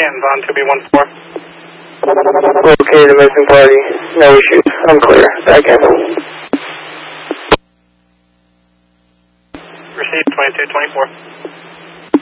Canton's on 2B14. Okay, the missing party. No issues. I'm clear. Back in. Received 2224.